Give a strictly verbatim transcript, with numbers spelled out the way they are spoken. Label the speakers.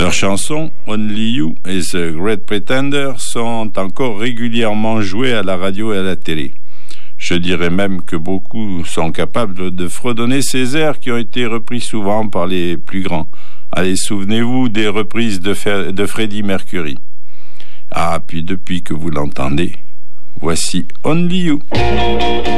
Speaker 1: Leurs chansons Only You et The Great Pretender sont encore régulièrement jouées à la radio et à la télé. Je dirais même que beaucoup sont capables de fredonner ces airs qui ont été repris souvent par les plus grands. Allez, souvenez-vous des reprises de, Fer- de Freddie Mercury. Ah, puis depuis que vous l'entendez, voici Only You.